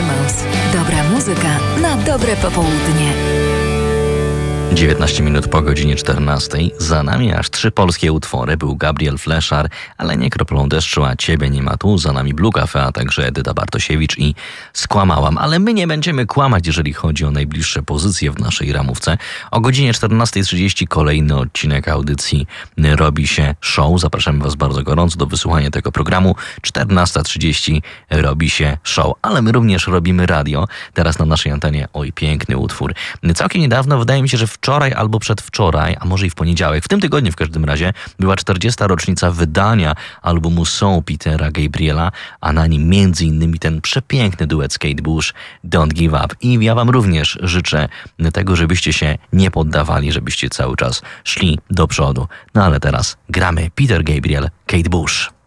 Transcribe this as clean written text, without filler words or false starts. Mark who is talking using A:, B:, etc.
A: Prymus. Dobra muzyka na dobre popołudnie.
B: 19 minut po godzinie 14. Za nami aż 3 polskie utwory. Był Gabriel Fleszar, ale nie kroplą deszczu, a ciebie nie ma tu. Za nami Blue Cafe, a także Edyta Bartosiewicz i Skłamałam. Ale my nie będziemy kłamać, jeżeli chodzi o najbliższe pozycje w naszej ramówce. O godzinie 14:30 kolejny odcinek audycji Robi się Show. Zapraszamy Was bardzo gorąco do wysłuchania tego programu. 14:30 Robi się Show. Ale my również robimy radio. Teraz na naszej antenie, oj, piękny utwór. Całkiem niedawno, wydaje mi się, że wczoraj albo przedwczoraj, a może i w poniedziałek, w tym tygodniu w każdym razie, była 40. rocznica wydania albumu Soul Petera Gabriela, a na nim m.in. ten przepiękny duet z Kate Bush, Don't Give Up. I ja Wam również życzę tego, żebyście się nie poddawali, żebyście cały czas szli do przodu. No ale teraz gramy Peter Gabriel, Kate Bush.